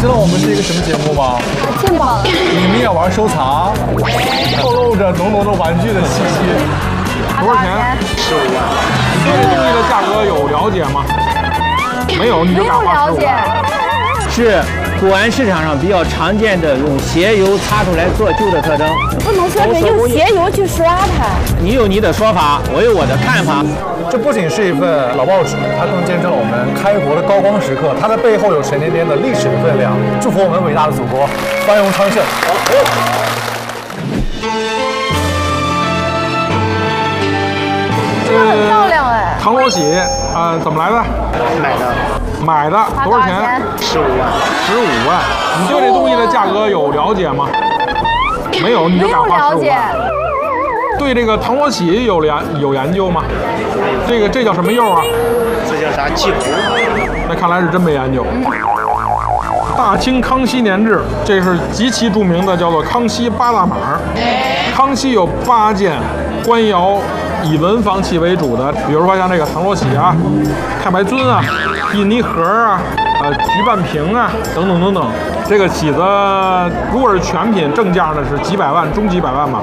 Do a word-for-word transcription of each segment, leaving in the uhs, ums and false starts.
知道我们是一个什么节目吗？ 鉴宝。 你们也玩收藏，透露着浓浓的玩具的气息。 多少钱？十五万。你对这东西的价格有了解吗？没有，你就敢花十五万？ 是古玩市场上比较常见的用鞋油擦出来做旧的特征。 不能说是用鞋油去刷它。 你有你的说法，我有我的看法。 这不仅是一份老报纸，它更见证了我们开国的高光时刻，它的背后有沉甸甸的历史的分量。祝福我们伟大的祖国繁荣昌盛。 这个很漂亮哎。 唐罗喜，呃，怎么来的？ 买的。 买的多少钱？ 十五万。 十五万。你对这东西的价格有了解吗？没有，你就敢花十五万？对这个唐罗喜有研有研究吗？这个这叫什么釉啊？ 这叫啥鸡糊？ 那看来是真没研究。大清康熙年制，这是极其著名的，叫做康熙八大码。康熙有八件官窑以文房器为主的，比如说像这个唐罗喜啊、太白尊啊、印泥盒啊、呃菊半瓶啊等等等等。这个起子如果是全品，正价呢是几百万，中几百万吧。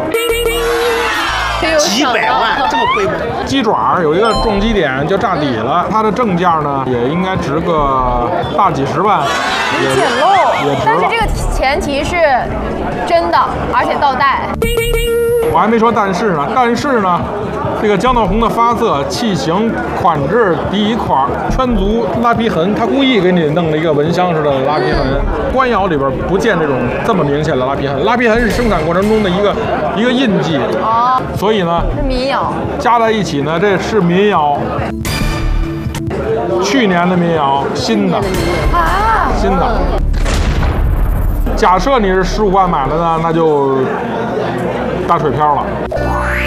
几百万，这么贵吗？ 鸡爪有一个撞击点就炸底了，它的正价呢也应该值个大几十万， 也简陋， 也值了。 但是这个前提是真的，而且倒带。 我还没说但是呢，但是呢，这个豇豆红的发色、器型、款制、底款、圈足、拉皮痕，他故意给你弄了一个蚊香似的拉皮痕。官窑里边不见这种这么明显的拉皮痕，拉皮痕是生产过程中的一个一个印记。 哦， 所以呢， 是民窑加在一起呢，这是民窑。去年的民窑，新的啊， 新的。假设你是十五万买的呢，那就打水漂了。